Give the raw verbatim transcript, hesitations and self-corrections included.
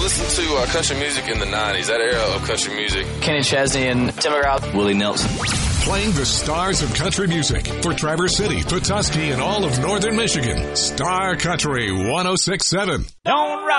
listened to uh, country music in the nineties, that era of country music. Kenny Chesney and Tim McGraw. Willie Nelson. Playing the stars of country music for Traverse City, Petoskey, and all of northern Michigan. Star Country one oh six point seven. Don't